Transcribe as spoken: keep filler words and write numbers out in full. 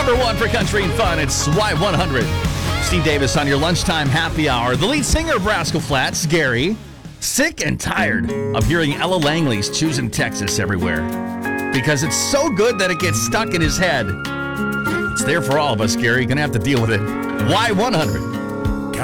number one for country and fun. It's Y one hundred. Steve Davis on your lunchtime happy hour. The lead singer of Rascal Flatts, Gary, sick and tired of hearing Ella Langley's Choosing Texas everywhere because it's so good that it gets stuck in his head. It's there for all of us, Gary. You're going to have to deal with it. Y one hundred.